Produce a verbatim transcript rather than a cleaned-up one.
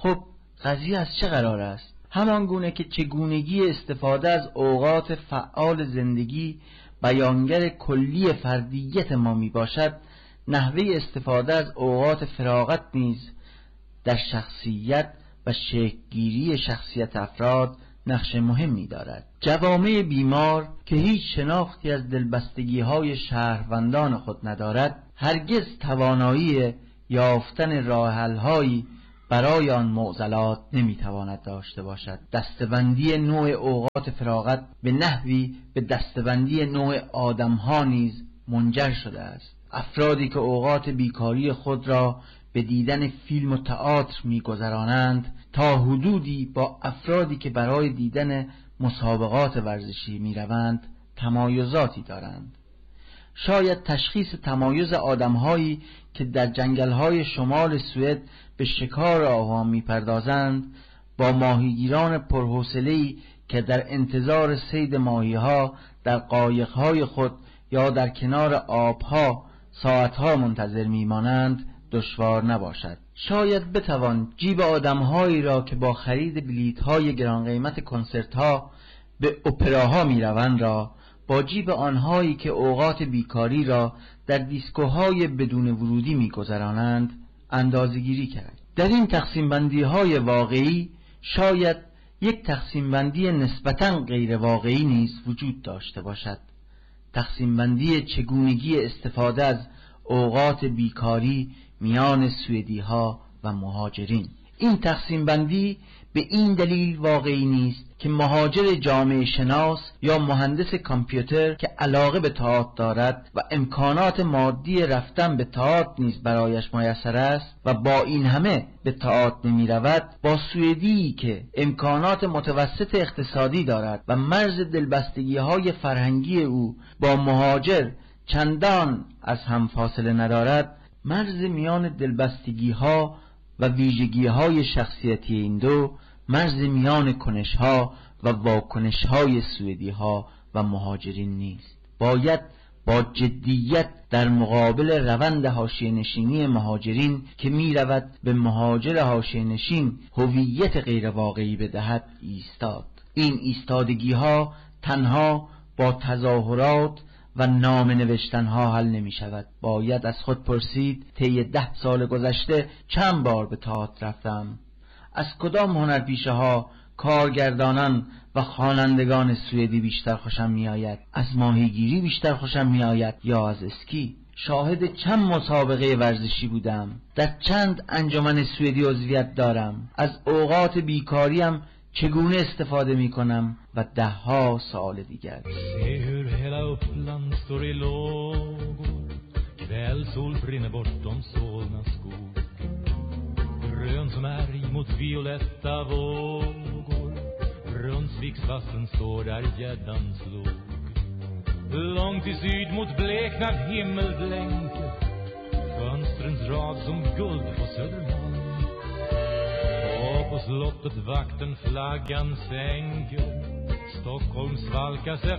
خب قضیه از چه قرار است؟ همان گونه که چگونگی استفاده از اوقات فعال زندگی بیانگر کلی فردیت ما می باشد، نحوه استفاده از اوقات فراغت نیز در شخصیت و شکل‌گیری شخصیت افراد نقش مهمی دارد. جوامع بیمار که هیچ شناختی از دلبستگی‌های شهروندان خود ندارد، هرگز توانایی یافتن راه حل‌هایی برای آن معضلات نمیتواند داشته باشد. دستبندی نوع اوقات فراغت به نحوی به دستبندی نوع آدم‌ها نیز منجر شده است. افرادی که اوقات بیکاری خود را به دیدن فیلم و تئاتر می‌گذرانند، تا حدودی با افرادی که برای دیدن مسابقات ورزشی می‌روند تمایزاتی دارند. شاید تشخیص تمایز آدم‌هایی که در جنگل‌های شمال سوئد به شکار آوام می‌پردازند با ماهیگیران پرحوصله‌ای که در انتظار صید ماهی‌ها در قایق‌های خود یا در کنار آب‌ها ساعت‌ها منتظر می‌مانند دشوار نباشد. شاید بتوان جیب آدم‌هایی را که با خرید بلیط‌های گران قیمت کنسرت‌ها به اپراها می‌روند را با جیب آنهایی که اوقات بیکاری را در دیسکوهای بدون ورودی می‌گذرانند اندازه‌گیری کرد. در این تقسیم بندی های واقعی شاید یک تقسیم بندی نسبتاً غیر واقعی نیز وجود داشته باشد. تقسیم بندی چگونگی استفاده از اوقات بیکاری میان سوئدی ها و مهاجرین. این تقسیم بندی به این دلیل واقعی نیست که مهاجر جامعه شناس یا مهندس کامپیوتر که علاقه به تئاتر دارد و امکانات مادی رفتن به تئاتر نیز برایش میسر است و با این همه به تئاتر نمی رود، با سوئدی که امکانات متوسط اقتصادی دارد و مرز دلبستگی های فرهنگی او با مهاجر چندان از هم فاصله ندارد، مرز میان دلبستگی ها و ویژگی های شخصیتی این دو، مرز میان کنش ها و واکنش های سوئدی ها و مهاجرین نیست. باید با جدیت در مقابل روند حاشیه نشینی مهاجرین که می رود به مهاجر حاشیه نشین هویت غیر واقعی بدهد ایستاد. این ایستادگی ها تنها با تظاهرات و نام نوشتن ها حل نمی شود. باید از خود پرسید طی ده سال گذشته چند بار به تئاتر رفتم؟ از کدام هنرپیشه ها، کارگردانان و خوانندگان سوئدی بیشتر خوشم می آید؟ از ماهیگیری بیشتر خوشم می آید یا از اسکی؟ شاهد چند مسابقه ورزشی بودم؟ در چند انجمن سوئدی عضویت دارم؟ از اوقات بیکاریم چگونه استفاده می کنم؟ و ده ها سوال دیگر. Kvällssol brinner bortom Solna skog. Grön som ärg mot violetta vågor. Brunnsviks vassen står där gäddan slog. Långt i syd mot bleknad himmel blänker. Fönstrens rad som guld på Södermalm. Och på slottet vakten flaggan sänker. Stockholm svalkas